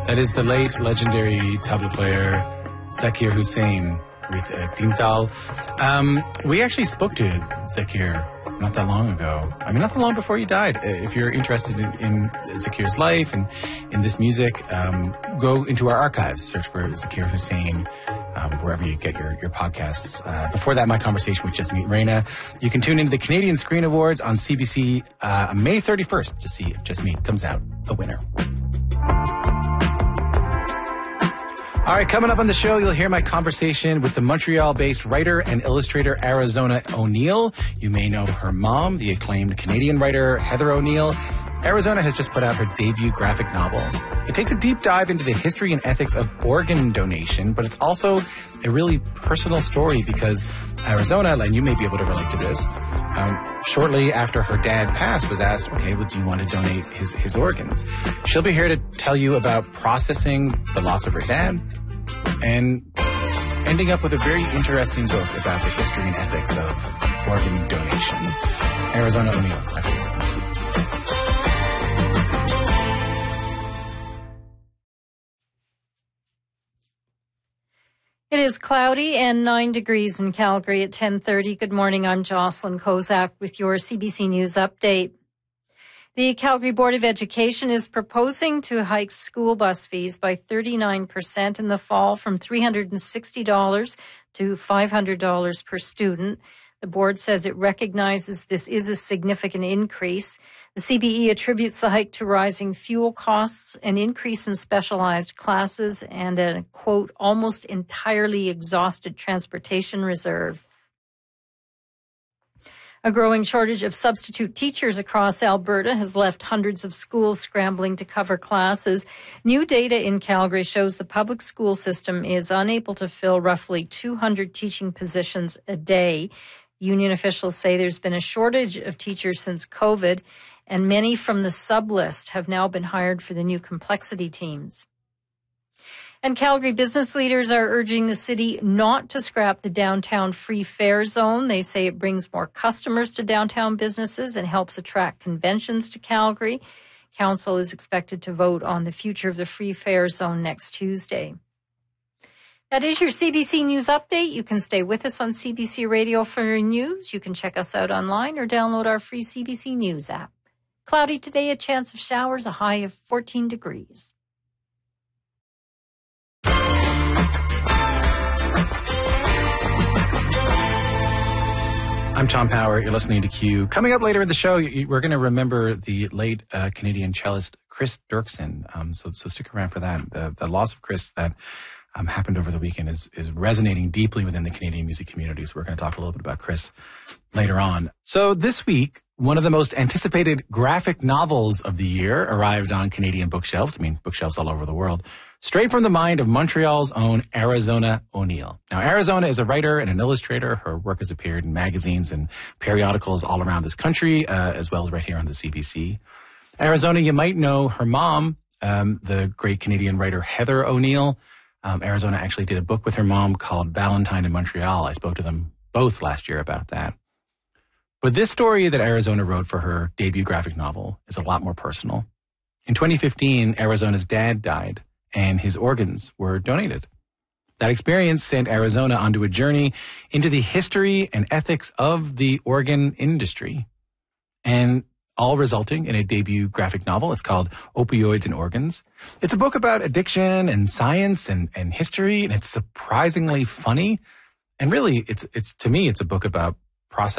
That is the late legendary tabla player Zakir Hussain with Tintal. We actually spoke to Zakir not that long ago. I mean, not that long before he died. If you're interested in Zakir's life and in this music, go into our archives, search for Zakir Hussain, wherever you get your podcasts. Before that, my conversation with Jasmeet Reyna. You can tune into the Canadian Screen Awards on CBC May 31st to see if Jasmeet comes out the winner. All right, coming up on the show, you'll hear my conversation with the Montreal-based writer and illustrator Arizona O'Neil. You may know her mom, the acclaimed Canadian writer Heather O'Neil. Arizona has just put out her debut graphic novel. It takes a deep dive into the history and ethics of organ donation, but it's also a really personal story because Arizona, and you may be able to relate to this, shortly after her dad passed, was asked, okay, well, do you want to donate his organs? She'll be here to tell you about processing the loss of her dad and ending up with a very interesting book about the history and ethics of organ donation. Arizona O'Neil, after this. It is cloudy and 9 degrees in Calgary at 10:30. Good morning. I'm Jocelyn Kozak with your CBC News update. The Calgary Board of Education is proposing to hike school bus fees by 39% in the fall from $360 to $500 per student. The board says it recognizes this is a significant increase. The CBE attributes the hike to rising fuel costs, an increase in specialized classes, and a, quote, almost entirely exhausted transportation reserve. A growing shortage of substitute teachers across Alberta has left hundreds of schools scrambling to cover classes. New data in Calgary shows the public school system is unable to fill roughly 200 teaching positions a day. Union officials say there's been a shortage of teachers since COVID, and many from the sub-list have now been hired for the new complexity teams. And Calgary business leaders are urging the city not to scrap the downtown free fare zone. They say it brings more customers to downtown businesses and helps attract conventions to Calgary. Council is expected to vote on the future of the free fare zone next Tuesday. That is your CBC News update. You can stay with us on CBC Radio for your news. You can check us out online or download our free CBC News app. Cloudy today, a chance of showers, a high of 14 degrees. I'm Tom Power. You're listening to Q. Coming up later in the show, we're going to remember the late Canadian cellist Chris Dirksen. So stick around for that. The loss of Chris that happened over the weekend is resonating deeply within the Canadian music community. So we're going to talk a little bit about Chris later on. So this week, one of the most anticipated graphic novels of the year arrived on Canadian bookshelves. I mean, bookshelves all over the world. Straight from the mind of Montreal's own Arizona O'Neil. Now, Arizona is a writer and an illustrator. Her work has appeared in magazines and periodicals all around this country, as well as right here on the CBC. Arizona, you might know her mom, the great Canadian writer Heather O'Neil. Arizona actually did a book with her mom called Valentine in Montreal. I spoke to them both last year about that. But this story that Arizona wrote for her debut graphic novel is a lot more personal. In 2015, Arizona's dad died, and his organs were donated. That experience sent Arizona onto a journey into the history and ethics of the organ industry, and all resulting in a debut graphic novel. It's called Opioids and Organs. It's a book about addiction and science and history, and it's surprisingly funny. And really, it's to me, it's a book about process